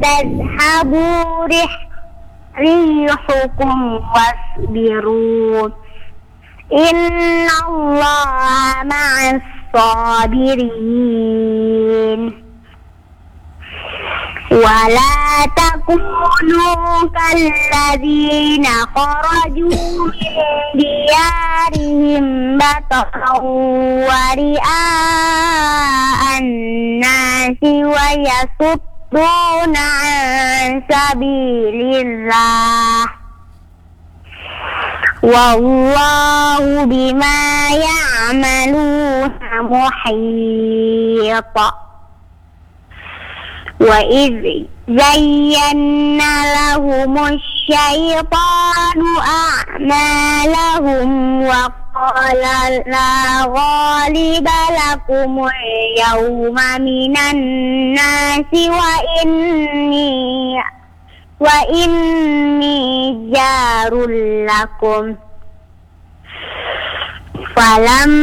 تذهبوا ريحكم واصبروا إن الله مع الصابرين ولا تكونوا كالذين خرجوا من ديارهم بطرا ورئاء الناس ويصدون عن سبيل الله والله بما يعملون محيط وإذ زينا لهم الشيطان أعمالهم وقال لا غالب لكم اليوم من الناس وإني جار لكم فلما